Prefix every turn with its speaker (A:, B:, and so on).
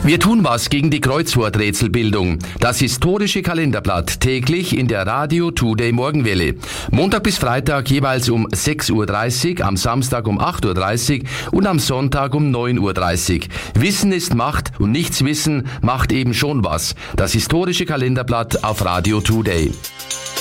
A: Wir tun was gegen die Kreuzworträtselbildung. Das historische Kalenderblatt täglich in der Radio Today Morgenwelle. Montag bis Freitag jeweils um 6.30 Uhr, am Samstag um 8.30 Uhr und am Sonntag um 9.30 Uhr. Wissen ist Macht und nichts wissen macht eben schon was. Das historische Kalenderblatt auf Radio Today.